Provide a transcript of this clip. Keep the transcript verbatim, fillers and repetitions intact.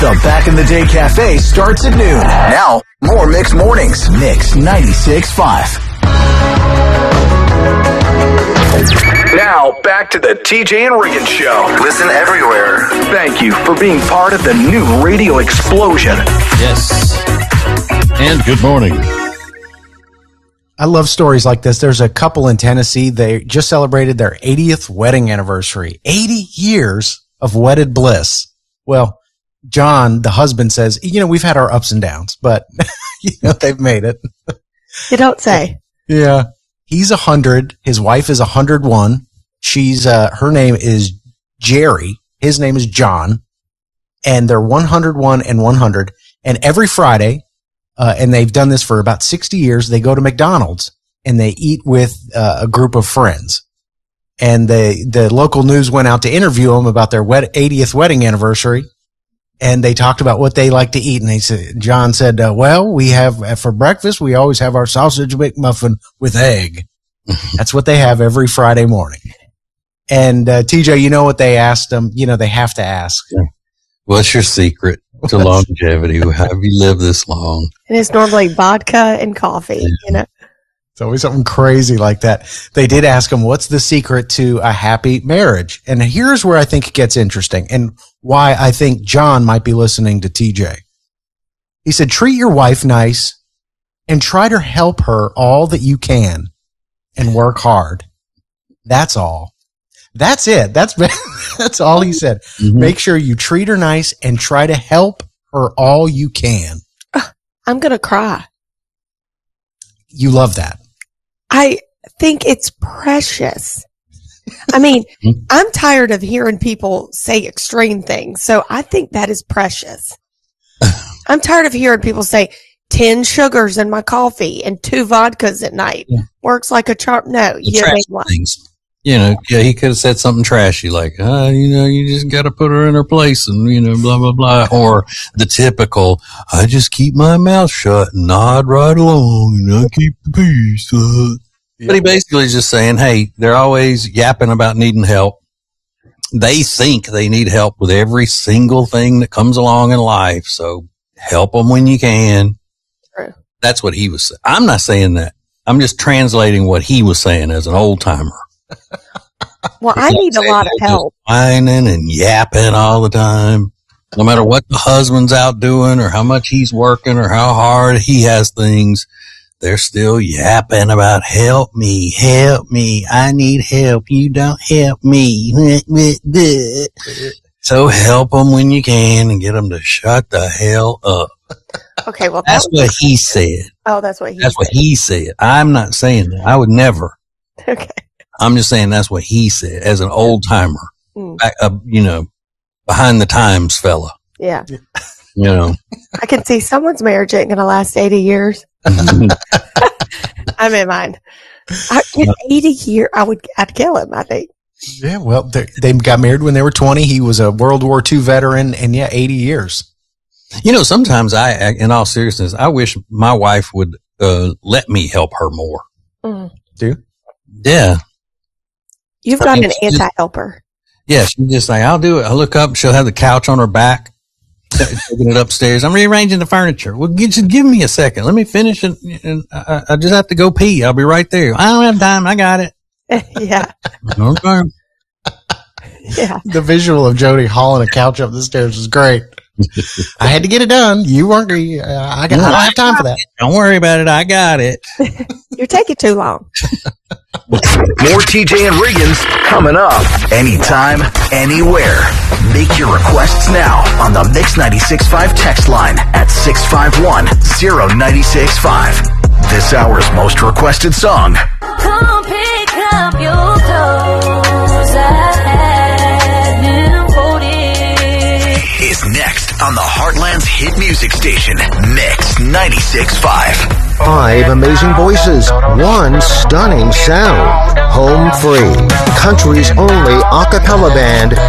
The Back in the Day Cafe starts at noon. Now, more Mix Mornings. Mix ninety-six point five. Now, back to the T J and Regan Show. Listen everywhere. Thank you for being part of the new radio explosion. Yes. And good morning. I love stories like this. There's a couple in Tennessee. They just celebrated their eightieth wedding anniversary. eighty years of wedded bliss. Well, John, the husband, says, you know, we've had our ups and downs, but you know, they've made it. You don't say. Yeah. He's a hundred. His wife is a hundred one. She's, uh, her name is Jerry. His name is John. And they're one hundred one and one hundred. And every Friday, uh, and they've done this for about sixty years, they go to McDonald's and they eat with uh, a group of friends. And they, the local news went out to interview them about their wed- eightieth wedding anniversary. And they talked about what they like to eat. And they said, John said, uh, well, we have, uh, for breakfast, we always have our sausage McMuffin with egg. That's what they have every Friday morning. And, uh, T J, you know what they asked them? You know, they have to ask. What's your secret to longevity? How have you lived this long? And it's normally vodka and coffee, yeah. You know. It's always something crazy like that. They did ask him, what's the secret to a happy marriage? And here's where I think it gets interesting and why I think John might be listening to T J. He said, treat your wife nice and try to help her all that you can and work hard. That's all. That's it. That's, that's all he said. Mm-hmm. Make sure you treat her nice and try to help her all you can. Uh, I'm going to cry. You love that. I think it's precious. I mean, I'm tired of hearing people say extreme things, so I think that is precious. I'm tired of hearing people say ten sugars in my coffee and two vodkas at night. Yeah. Works like a charm. No, the you make one. Things. You know, yeah, he could have said something trashy like, uh, you know, you just got to put her in her place and, you know, blah, blah, blah. Or the typical, I just keep my mouth shut and nod right along and I keep the peace. Uh. Yep. But he basically is just saying, hey, they're always yapping about needing help. They think they need help with every single thing that comes along in life. So help them when you can. True. That's what he was saying. I'm not saying that. I'm just translating what he was saying as an old timer. Well, I need a lot of help. Whining and yapping all the time. No matter what the husband's out doing or how much he's working or how hard he has things, they're still yapping about help me, help me. I need help. You don't help me. So help them when you can and get them to shut the hell up. Okay, well, that's that what he said. Oh, that's what he That's said. what he said. I'm not saying that. I would never. Okay. I'm just saying that's what he said as an old timer, mm. back, uh, you know, behind the times fella. Yeah. You know, I can see someone's marriage ain't going to last eighty years. I'm in mine. I get eighty years. I would, I'd kill him, I think. Yeah. Well, they, they got married when they were twenty. He was a World War Two veteran and yeah, eighty years. You know, sometimes I, in all seriousness, I wish my wife would, uh, let me help her more. Mm. Do? Yeah. You've got I mean, an anti-helper. Yeah, she just like, I'll do it. I look up, she'll have the couch on her back, taking it upstairs. I'm rearranging the furniture. Well, just give me a second. Let me finish it. And I, I just have to go pee. I'll be right there. I don't have time. I got it. Yeah. Okay. Yeah. The visual of Jody hauling a couch up the stairs is great. I had to get it done. You weren't. Uh, I, got, no, I don't have time for that. Don't worry about it. I got it. You're taking too long. More T J and Regan's coming up anytime, anywhere. Make your requests now on the Mix ninety-six point five text line at six five one, zero nine six five. This hour's most requested song. Come pick up your clothes. I had them folded. Is next on the Heartland's hit music station, Mix ninety-six point five. Five amazing voices, one stunning sound. Home Free, country's only a cappella band